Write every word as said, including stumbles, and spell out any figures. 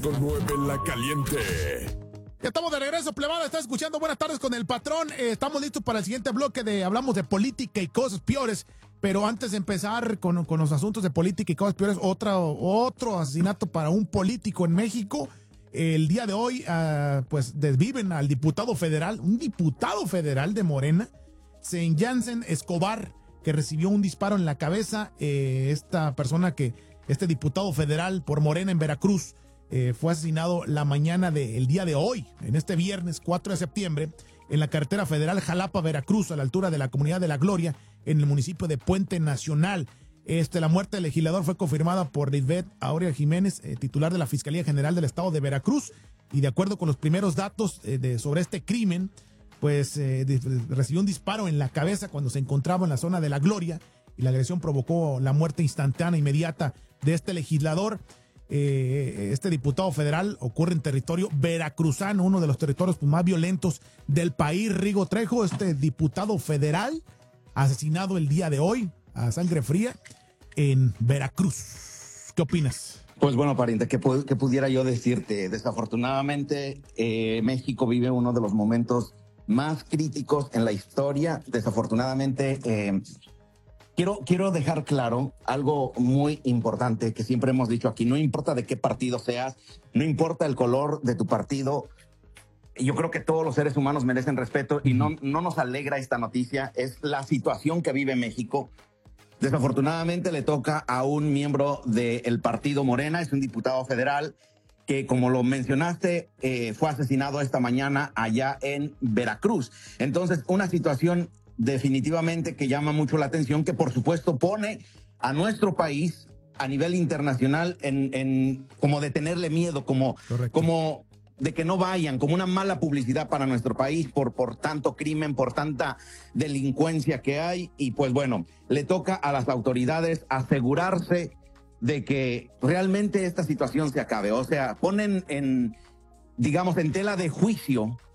nueve en la caliente. Ya estamos de regreso, plebada. Está escuchando Buenas tardes con el patrón. Eh, estamos listos para el siguiente bloque de hablamos de política y cosas peores. Pero antes de empezar con, con los asuntos de política y cosas peores, otra, otro asesinato para un político en México. El día de hoy, uh, pues desviven al diputado federal, un diputado federal de Morena, Saint Jansen Escobar, que recibió un disparo en la cabeza. Eh, esta persona que, este diputado federal por Morena en Veracruz, Eh, fue asesinado la mañana del día de hoy, en este viernes cuatro de septiembre, en la carretera federal Jalapa-Veracruz, a la altura de la Comunidad de la Gloria, en el municipio de Puente Nacional. Este, la muerte del legislador fue confirmada por Lisbeth Aurea Jiménez, eh, titular de la Fiscalía General del Estado de Veracruz, y de acuerdo con los primeros datos eh, de, sobre este crimen, pues eh, de, de, recibió un disparo en la cabeza cuando se encontraba en la zona de la Gloria, y la agresión provocó la muerte instantánea, inmediata, de este legislador. Eh, este diputado federal ocurre en territorio veracruzano, uno de los territorios más violentos del país. Rigo Trejo, este diputado federal asesinado el día de hoy a sangre fría en Veracruz. ¿Qué opinas? Pues bueno, pariente, ¿qué, pu- qué pudiera yo decirte? Desafortunadamente, eh, México vive uno de los momentos más críticos en la historia. Desafortunadamente, eh, Quiero, quiero dejar claro algo muy importante que siempre hemos dicho aquí. No importa de qué partido seas, no importa el color de tu partido. Yo creo que todos los seres humanos merecen respeto y no, no nos alegra esta noticia. Es la situación que vive México. Desafortunadamente le toca a un miembro del partido Morena, es un diputado federal que, como lo mencionaste, eh, fue asesinado esta mañana allá en Veracruz. Entonces, una situación definitivamente que llama mucho la atención, que por supuesto pone a nuestro país a nivel internacional en, en como de tenerle miedo, como, como de que no vayan, como una mala publicidad para nuestro país por, por tanto crimen, por tanta delincuencia que hay. Y pues bueno, le toca a las autoridades asegurarse de que realmente esta situación se acabe. O sea, ponen en, digamos, en tela de juicio